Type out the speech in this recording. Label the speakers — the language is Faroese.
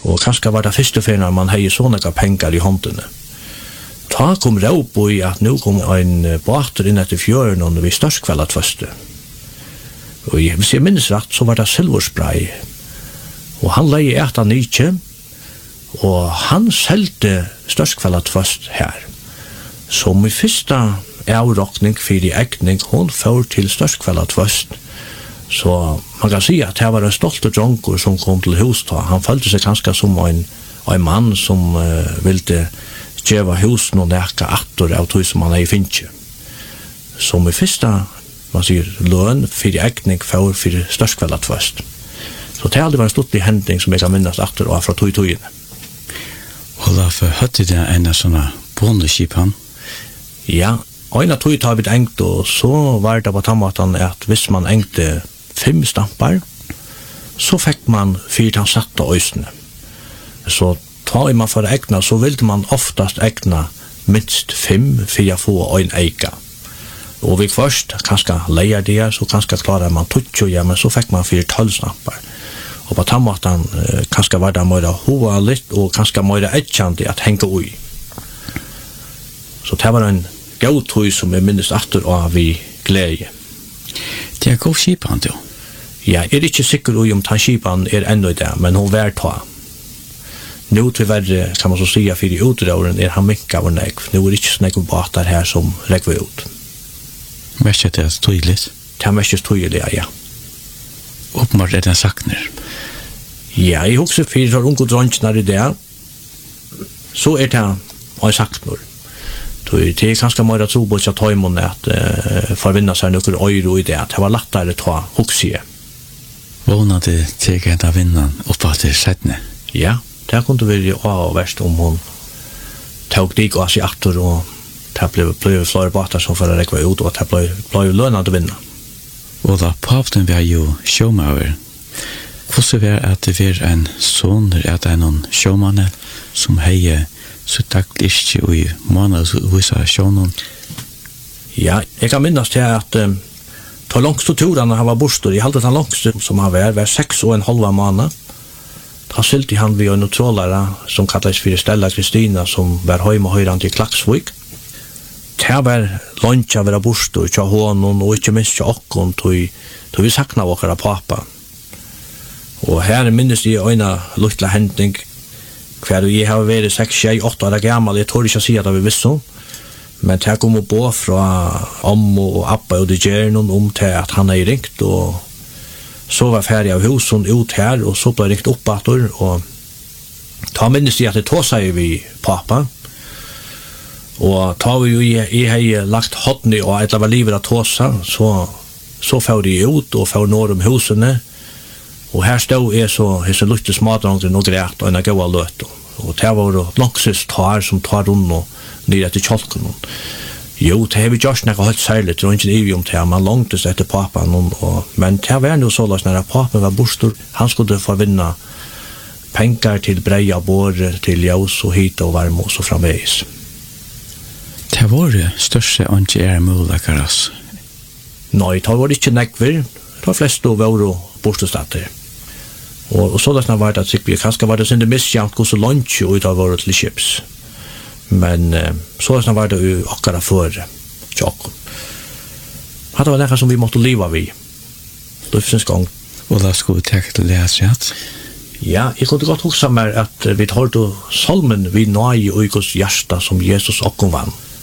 Speaker 1: Og kanskje var det første ferien man hei sånne penger i håndene. Ta kom råp i at nå kom en båter inn etter fjøren og vi størskveldet første. Og hvis jeg minnes rett, så var det silverspray. Og han leie etter Nietzsche, og han selte størskveldet først her. Så min første avråkning for i ekning, hun får til størskveldet først. Så man kan si at det var en stolte dronker som kom til hus. Han følte seg ganske som en mann som ville gjøre husen og nække atter av tog som han er i finnkje. Så min første man sier løn for ekning for størskveldet først. Så det har aldri vært en stortlig hendning som jeg kan minnes atter og fra togene.
Speaker 2: Og derfor hørte det en av sånne bondeskip han?
Speaker 1: Ja, og en av tog har vi engt, og så var det på tammaten at hvis man engte 5 stamper, så fikk man 4 satte øysene. Så tar man for egna, så ville man oftast egna minst 5 for å få en eika. Og vi først kanskje leier det, så kanskje klarer man 20, ja, men så fikk man 4-12 stamper. Og på tammaten kanskje var det mer hova litt, og kanskje mer etkjent at henge ui. Så det var en god tog som jeg minnes atter av vi glede.
Speaker 2: Det er god skipan, du?
Speaker 1: Ja, jeg er ikke sikker om den skipan er enda i det, men hun var ta. Nå til verre, kan man så si, for i utdøren er han minket av nek. Nå er det ikke sånne båter her som legger ut.
Speaker 2: Verst det er tydelig?
Speaker 1: Det er mest tydelig, ja.
Speaker 2: Åpenbart er det en sakner?
Speaker 1: Ja, jeg husker for unge dronjene i det, så er det en sakner. Det er ganske mer tro på at tøymon at forvinne seg noen øyre i det, at det var lettere å ta huksie.
Speaker 2: Våna det til en av vinnene oppe til settene?
Speaker 1: Ja, det kunne vært av verst om hun tok dik og seg atter, og det ble flere båter som for å rekke ut, og det ble lønnet å vinne.
Speaker 2: Og da pavten var jo sjåmaver. Hvordan var det at det var en son, at det er noen sjåmanne som heier så takt ikke i måned hos sjånen?
Speaker 1: Ja, jeg kan minnes til at ta langste turene han var bostet. Jeg halte den langste som han var 6,5 måneder. Da sylte han ved en trålere som kalles for Stella Kristina, som var hjemme og høyrende i Klaksvik. Det var lunsja vera bostet til hånden, og ikke minst til åkken, til vi sakna av åkere pappa. Og her minnes jeg øyne luktla hendning, hver jeg har vært 6-8 år gammel, jeg tror ikke å si at vi visste om, men det kom å bo fra og appa og det gjør noen til at han er ringt, og så var ferdig av husen ut her, og så ble ringt opp etter, og da minnes jeg at det tog seg vi pappa, og da vi jo i hei lagt hodni og et av livet av tåsa, så får de ut og får når om husene, og her stod jeg så hese lutte smadrangren og græt og en gaua løt, og det var langsys tar som tar rundt og nere etter kjolken. Jo, det har vi gjort nekka helt særlig, det var ikke ivig om det, man langtes etter papan, men det var jo så løs når papan var bostor, han skulle forvinne penger til breia båre, til jaus og hit og varme og så framveis.
Speaker 2: Det var det største ikke muligheter, altså?
Speaker 1: Nei, det var ikke nekver, det var flest og var bostestater. Og så løsne var det at sikkert, kanskje var det sin det misjant hos lunsj ut av våre til kjips. Men så løsne var det jo akkurat for tjokken. Det var det som vi måtte leve vi. Løfsens gang.
Speaker 2: Og da skulle vi tenke til det rett?
Speaker 1: Ja, jeg kunne godt huske meg at vi hørte salmen vi nøye og Guds hjärsta som Jesus okken vann.